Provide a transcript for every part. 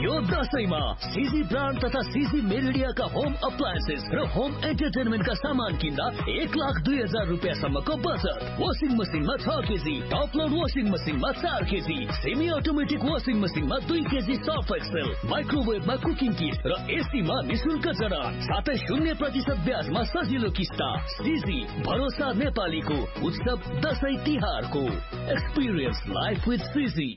यो दशैंमा CG brand तथा CG मेरिडियाका home appliances र होम एन्टरटेनमेन्टका सामान किन्दा 1,02,000 रुपियाँसम्मको बचत। वाशिङ मसिनमा 6 केजी, टप लोड वाशिङ मसिनमा 4 केजी, सेमी अटोमेटिक वाशिङ मसिनमा 2 केजी सर्फ एक्सेल, माइक्रोवेभमा कुकिङ किट र एसीमा निशुल्क जडान, साथै 0% ब्याजमा सजिलो किस्ता। सीजी भरोसा नेपालीको उत्सव दशैं तिहारको एक्सपिरियन्स लाइफ विथ सीजी।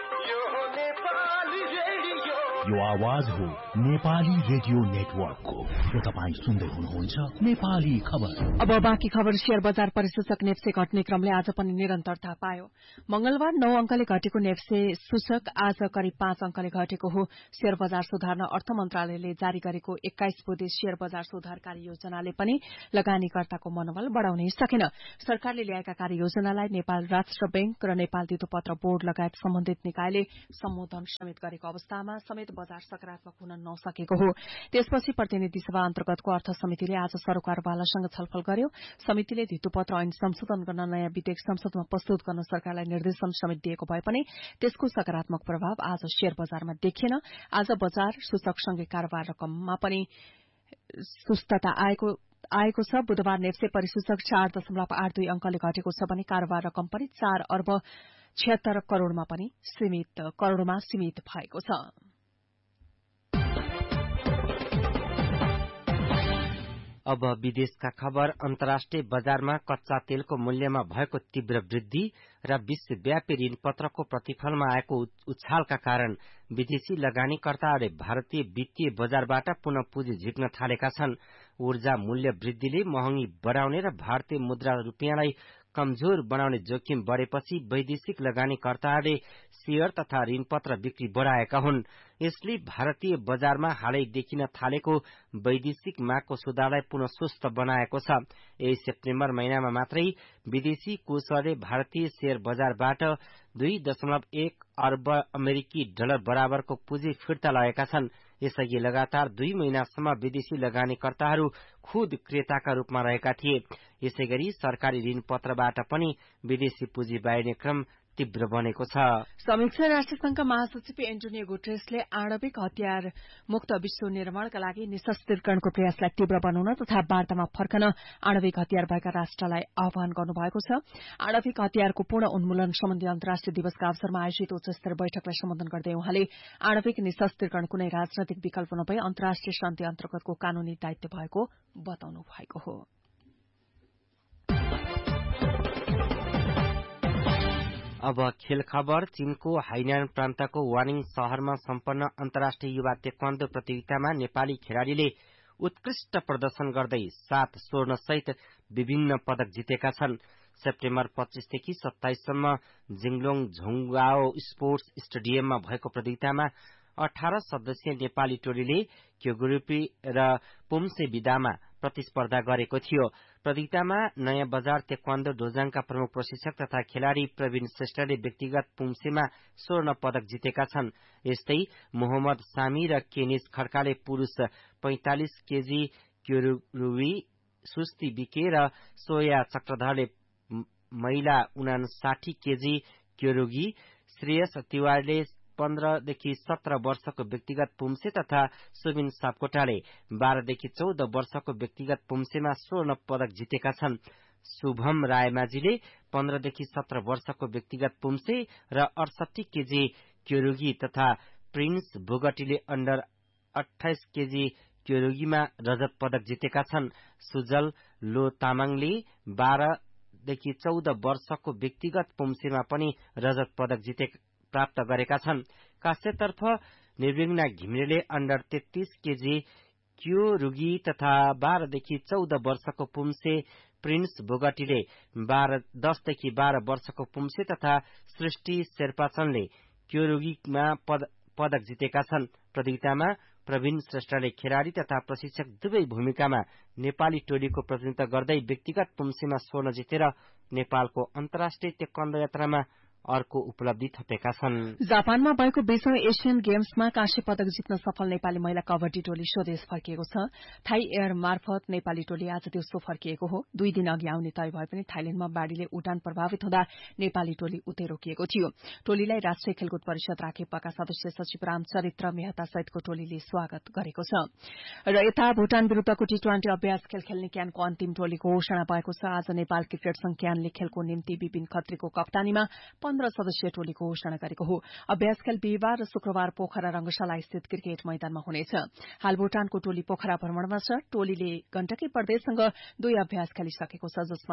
यो आवाज हो नेपाली रेडियो नेटवर्कको र तपाईं सुन्दै हुनुहुन्छ नेपाली खबर। अब बाँकी खबर। शेयर बजार परिसूचक नेप्से घट्ने क्रमले आज पनि निरन्तरता पायो। मंगलबार 9 अंकले घटेको नेप्से सूचक आज करिब 5 अंकले घटेको हो। शेयर बजार सुधार्न अर्थ मन्त्रालयले जारी गरेको 21 बुँदे शेयर बजार सुधार कार्ययोजनाले पनि लगानीकर्ताको मनोबल बढ़ाउनै सकेन। सरकारले ल्याएका कार्ययोजनालाई नेपाल राष्ट्र बैंक र नेपाल धितोपत्र बोर्ड लगायत सम्बन्धित निकायले सम्बोधन समेत गरेको अवस्थामा समेत बजार सकारात्मक हुन नसकेको हो। त्यसपछि प्रतिनिधि सभा अन्तर्गतको अर्थ समितिले आज सरोकारवालासँग छलफल गर्यो। समितिले धितोपत्र ऐन संशोधन गर्न नयाँ विधेयक संसदमा प्रस्तुत गर्न सरकारलाई निर्देशन समेत दिएको भए पनि त्यसको सकारात्मक प्रभाव आज शेयर बजारमा देखिएन। आज बजार सूचकसँगै कारोबार रकममा पनि सुस्तता आएको छ। बुधबार नेप्से परिसूचक 4.82 अंकले घटेको छ भने कारोबार रकम पनि 4 अर्ब 76 करोड़मा सीमित भएको छ। अब विदेशका खबर। अन्तर्राष्ट्रिय बजारमा कच्चा तेलको मूल्यमा भएको तीव्र वृद्धि र विश्वव्यापी ऋणपत्रको प्रतिफलमा आएको उछालका कारण विदेशी लगानीकर्ताहरूले भारतीय वित्तीय बजारबाट पुनः पुँजी झिक्न थालेका छन्। ऊर्जा मूल्य वृद्धिले महँगी बढाउने र भारतीय मुद्रा रुपियाँलाई कमजोर बनाउने जोखिम बढ़ेपछि वैदेशिक लगानीकर्ताहरूले शेयर तथा ऋणपत्र बिक्री बढ़ाएका हुन्। यसले भारतीय बजारमा हालै देखिन थालेको वैदेशिक मागको सुधारलाई पुनः सुस्त बनाएको छ। यही सेप्टेम्बर महिनामा मात्रै विदेशी कोषहरूले भारतीय शेयर बजारबाट 2.1 अर्ब अमेरिकी डलर बराबरको पुँजी फिर्ता लगेका छन्। यसअघि लगातार 2 महिनासम्म विदेशी लगानीकर्ताहरू खुद क्रेताका रूपमा रहेका थिए। यसैगरी सरकारी ऋणपत्रबाट पनि विदेशी पुँजी बाहिर्ने क्रम तीव्र बनेको छ। संयुक्त राष्ट्रसंघका महासचिव एन्टोनियो गुटेरेसले आणविक हतियार मुक्त विश्व निर्माणका लागि निशस्त्रीकरणको प्रयासलाई तीव्र बनाउन तथा वार्तामा फर्कन आणविक हतियार भएका राष्ट्रलाई आह्वान गर्नुभएको छ। आणविक हतियारको पूर्ण उन्मूलन सम्बन्धी अन्तर्राष्ट्रिय दिवसका अवसरमा आयोजित उच्चस्तरीय बैठकलाई सम्बोधन गर्दै उहाँले आणविक निशस्त्रीकरण कुनै राजनैतिक विकल्प नभई अन्तर्राष्ट्रिय शान्ति अन्तर्गतको कानूनी दायित्व भएको बताउनु भएको हो। अब खेल खबर। चीनको हाइनान प्रान्तको वानिङ शहरमा सम्पन्न अन्तर्राष्ट्रिय युवा तेक्वान्दो प्रतियोगितामा नेपाली खेलाड़ीले उत्कृष्ट प्रदर्शन गर्दै 7 स्वर्ण सहित विभिन्न पदक जितेका छन्। सेप्टेम्बर 25 देखि 27 सम्म जिङलोङ झोङगाओ स्पोर्ट्स स्टेडियममा भएको प्रतियोगितामा 18 सदस्यीय नेपाली टोलीले क्योगुरुपी र पुम्से विधामा प्रतिस्पर्धा गरेको थियो। प्रतियोगितामा नयाँ बजार तेक्वान्दो डोजाङका प्रमुख प्रशिक्षक तथा खेलाड़ी प्रवीण श्रेष्ठले व्यक्तिगत पुम्सेमा स्वर्ण पदक जितेका छन्। यस्तै मोहम्मद सामी र केनिस खड्काले पुरूष 45 केजी क्योरुवी सुस्ती बिके र सोया चक्रधरले महिला 59 केजी क्योरुगी, श्रेयस तिवारीले 15 देखि 17 वर्षको व्यक्तिगत पुम्से तथा सुबिन सापकोटाले 12 देखि 14 वर्षको व्यक्तिगत पुम्सेमा स्वर्ण पदक जितेका छन्। शुभम रायमाझीले 15 देखि 17 वर्षको व्यक्तिगत पुम्से र 68 केजी क्योरुगी तथा प्रिन्स भोगटीले अन्डर 28 केजी क्योरुगीमा रजत पदक जितेका छन्। सुजल लो तामाङले 12 देखि 14 वर्षको व्यक्तिगत पुम्सेमा पनि रजत पदक प्राप्त गरेका छन्। कास्यतर्फ निर्विघ्ना घिमिरेले अन्डर 33 केजी क्योरुगी तथा 12 देखि 14 वर्षको पुम्से, प्रिन्स बोगटीले 10 देखि 12 वर्षको पुम्से तथा सृष्टि शेर्पाचनले क्योरुगीमा पदक जितेका छन्। प्रतियोगितामा प्रवीण श्रेष्ठले खेलाड़ी तथा प्रशिक्षक दुवै भूमिकामा नेपाली टोलीको प्रतिनिधित्व गर्दै व्यक्तिगत पुम्सेमा स्वर्ण जितेर नेपालको अन्तर्राष्ट्रिय तेक्वान्दो यात्रामा अर्को उपलब्धि थपेका छन्। जापानमा भएको 20औं एशियन गेम्समा काँस्य पदक जित्न सफल नेपाली महिला कबड्डी टोली स्वदेश फर्किएको छ। थाई एयर मार्फत नेपाली टोली आज दिउँसो फर्किएको हो। 2 दिन अघि आउने तय भए पनि थाइल्याण्डमा बाढ़ीले उडान प्रभावित हुँदा नेपाली टोली उतै रोकिएको थियो। टोलीलाई राष्ट्रिय खेलकुद परिषद राखेपाका सदस्य सचिव रामचरित्र मेहता सहितको टोलीले स्वागत गरेको छ। र यता भूटान विरूद्धको टी20 अभ्यास खेल खेल्ने क्यानको अन्तिम टोलीको घोषणा भएको छ। आज नेपाल क्रिकेट संघ क्यानले खेलको निम्ति विपिन खत्रीको कप्तानीमा 15 सदस्यीय टोलीको घोषणा गरेको हो। अभ्यास खेल बिहिबार र शुक्रबार पोखरा रंगशाला स्थित क्रिकेट मैदानमा हुनेछ। हाल भूटानको टोली पोखरा भ्रमणमा छ। टोलीले गण्डकी प्रदेशसँग 2 अभ्यास खेलिसकेको छ, जसमा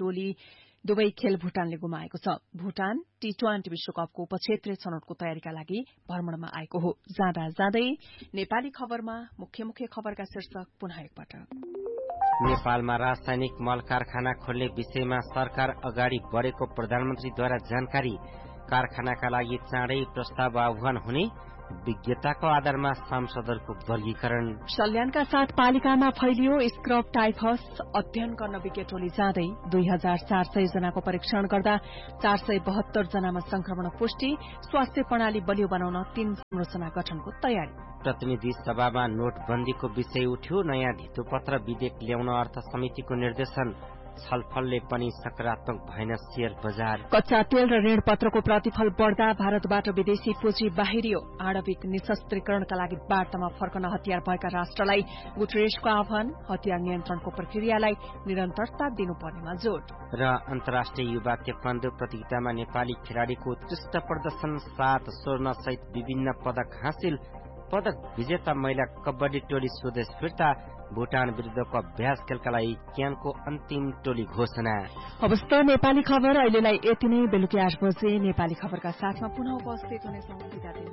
दुवै खेल भूटानले गुमाएको छ। भूटान टी20 विश्वकपको उपक्षेत्रीय छनौटको तयारीका लागि भ्रमणमा आएको हो। जाँदा जाँदै नेपाली खबरमा मुख्य खबरका शीर्षक पुनः एकपटक। नेपालमा रासायनिक मल कारखाना खोल्ने विषयमा सरकार अगाडि बढेको प्रधानमन्त्रीद्वारा जानकारी। कारखानाका लागि चाँडै प्रस्ताव आह्वान हुने। विज्ञताको आधारमा सांसदहरूको वर्गीकरण। सल्यानका 7 पालिकामा फैलियो स्क्रब टाइफस। अध्ययन गर्न विज्ञ टोली जाँदै 2400 जनाको परीक्षण गर्दा 472 जनामा संक्रमण पुष्टि। स्वास्थ्य प्रणाली बलियो बनाउन 3 संरचना गठनको तयारी। प्रतिनिधि सभामा नोटबन्दीको विषय उठ्यो। नयाँ धितोपत्र विधेयक ल्याउन अर्थ समितिको निर्देशन। छलफलले पनि सकारात्मक भएन शेयर बजार। कच्चा तेल र ऋणपत्रको प्रतिफल बढ्दा भारतबाट विदेशी पुँजी बाहिरियो। आणविक निशस्त्रीकरणका लागि वार्तामा फर्कन हतियार भएका राष्ट्रलाई गुटेरेसको आह्वान। हतियार नियन्त्रणको प्रक्रियालाई निरन्तरता दिनुपर्नेमा जोड। र अन्तर्राष्ट्रिय युवा ताइक्वान्डो प्रतियोगितामा नेपाली खेलाड़ीको उत्कृष्ट प्रदर्शन। 7 स्वर्ण सहित विभिन्न पदक हासिल। पदक विजेता महिला कबड्डी टोली स्वदेश फिर्ता। भूटान विरूद्धको अभ्यास खेलका लागि क्यानको अन्तिम टोली घोषणा। अवस्थ नेपाली खबर अहिलेलाई यति नै। बेलुकी 8 बजे नेपाली खबरका साथमा पुनः उपस्थित हुनेछौं।